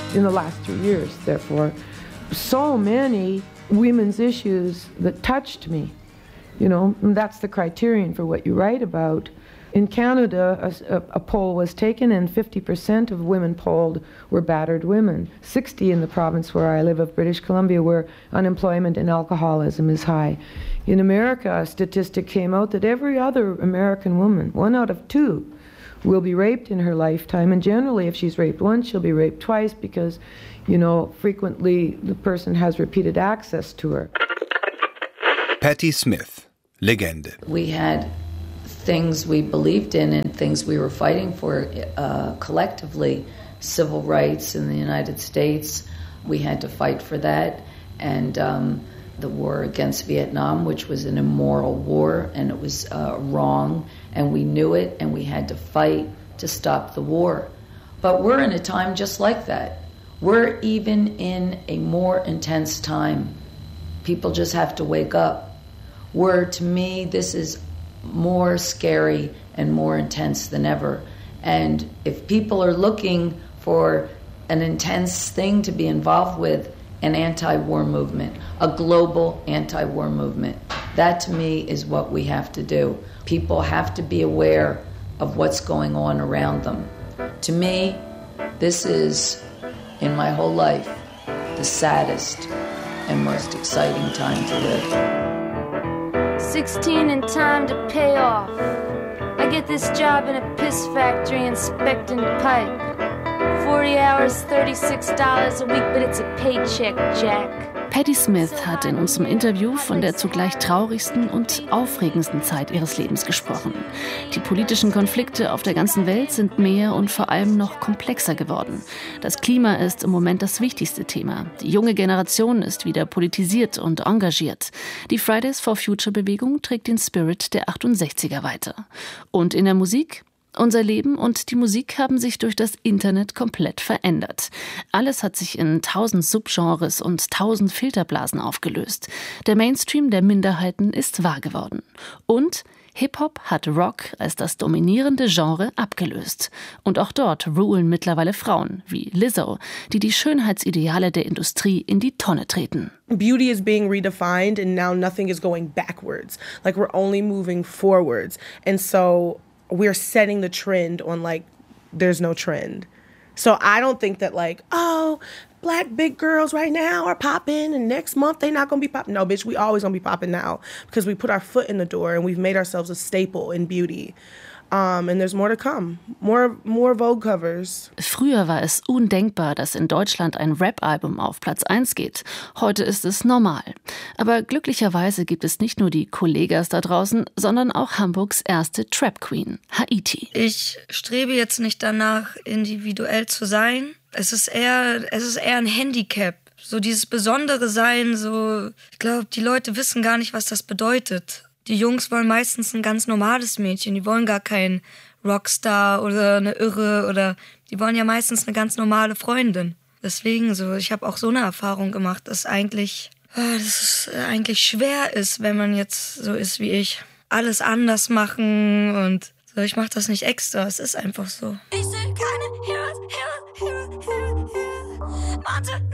in the last 2 years, therefore. So many women's issues that touched me, and that's the criterion for what you write about. In Canada, a poll was taken and 50% of women polled were battered women. 60% in the province where I live of British Columbia, where unemployment and alcoholism is high. In America, a statistic came out that every other American woman, 1 out of 2, will be raped in her lifetime. And generally, if she's raped once, she'll be raped twice because, frequently the person has repeated access to her. Patti Smith, Legende. We had things we believed in and things we were fighting for collectively. Civil rights in the United States, we had to fight for that. And the war against Vietnam, which was an immoral war, and it was wrong, and we knew it, and we had to fight to stop the war. But we're in a time just like that. We're even in a more intense time. People just have to wake up. To me, this is more scary and more intense than ever. And if people are looking for an intense thing to be involved with, an anti-war movement, a global anti-war movement, that to me is what we have to do. People have to be aware of what's going on around them. To me, this is, in my whole life, the saddest and most exciting time to live. 16 and time to pay off. I get this job in a piss factory inspecting pipe. 40 hours, $36 a week, but it's a paycheck, Jack. Patti Smith hat in unserem Interview von der zugleich traurigsten und aufregendsten Zeit ihres Lebens gesprochen. Die politischen Konflikte auf der ganzen Welt sind mehr und vor allem noch komplexer geworden. Das Klima ist im Moment das wichtigste Thema. Die junge Generation ist wieder politisiert und engagiert. Die Fridays for Future Bewegung trägt den Spirit der 68er weiter. Und in der Musik? Unser Leben und die Musik haben sich durch das Internet komplett verändert. Alles hat sich in 1000 Subgenres und 1000 Filterblasen aufgelöst. Der Mainstream der Minderheiten ist wahr geworden. Und Hip-Hop hat Rock als das dominierende Genre abgelöst. Und auch dort rulen mittlerweile Frauen wie Lizzo, die die Schönheitsideale der Industrie in die Tonne treten. Beauty is being redefined and now nothing is going backwards. Like we're only moving forwards. And so we're setting the trend on there's no trend. So I don't think that black big girls right now are popping and next month they not gonna be popping. No, bitch, we always gonna be popping now because we put our foot in the door and we've made ourselves a staple in beauty. And there's more to come. More Vogue covers. Früher war es undenkbar, dass in Deutschland ein Rap-Album auf Platz 1 geht. Heute ist es normal. Aber glücklicherweise gibt es nicht nur die Kollegas da draußen, sondern auch Hamburgs erste Trap-Queen, Haiti. Ich strebe jetzt nicht danach, individuell zu sein. Es ist eher ein Handicap. So dieses besondere Sein, ich glaube, die Leute wissen gar nicht, was das bedeutet. Die Jungs wollen meistens ein ganz normales Mädchen, die wollen gar keinen Rockstar oder eine Irre die wollen ja meistens eine ganz normale Freundin. Deswegen ich habe auch so eine Erfahrung gemacht, dass eigentlich schwer ist, wenn man jetzt so ist wie ich. Alles anders machen und ich mache das nicht extra, es ist einfach so. Ich sehe keine Heroes.